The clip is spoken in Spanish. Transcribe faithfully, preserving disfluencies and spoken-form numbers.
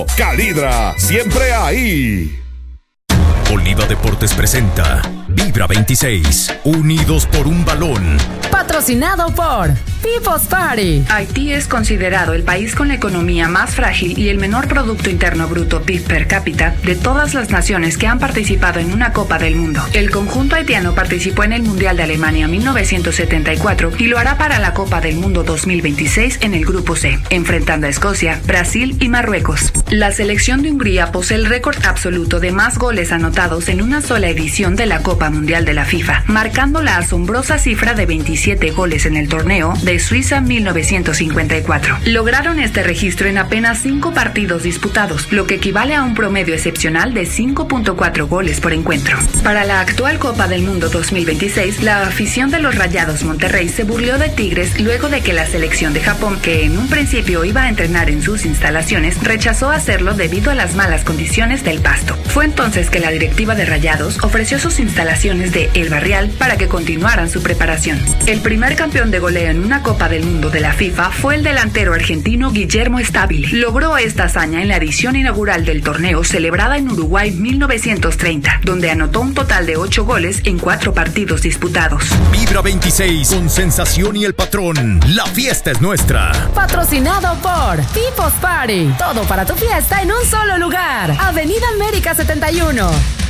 Calidra, siempre ahí. Oliva Deportes presenta Vibra veintiséis, unidos por un balón. Patrocinado por People's Party. Haití es considerado el país con la economía más frágil y el menor Producto Interno Bruto P I B per cápita de todas las naciones que han participado en una Copa del Mundo. El conjunto haitiano participó en el Mundial de Alemania mil novecientos setenta y cuatro y lo hará para la Copa del Mundo dos mil veintiséis en el Grupo C, enfrentando a Escocia, Brasil y Marruecos. La selección de Hungría posee el récord absoluto de más goles anotados en una sola edición de la Copa Mundial de la FIFA, marcando la asombrosa cifra de veintisiete goles en el torneo de Suiza mil novecientos cincuenta y cuatro. Lograron este registro en apenas cinco partidos disputados, lo que equivale a un promedio excepcional de cinco punto cuatro goles por encuentro. Para la actual Copa del Mundo dos mil veintiséis, la afición de los Rayados Monterrey se burló de Tigres luego de que la selección de Japón, que en un principio iba a entrenar en sus instalaciones, rechazó hacerlo debido a las malas condiciones del pasto. Fue entonces que la directiva de Rayados ofreció sus instalaciones de El Barrial para que continuaran su preparación. El primer campeón de goleo en una Copa del Mundo de la FIFA fue el delantero argentino Guillermo Stabile. Logró esta hazaña en la edición inaugural del torneo celebrada en Uruguay mil novecientos treinta, donde anotó un total de ocho goles en cuatro partidos disputados. Vibra veintiséis, con Sensación y el Patrón. La fiesta es nuestra. Patrocinado por People's Party. Todo para tu fiesta en un solo lugar. Avenida América setenta y uno.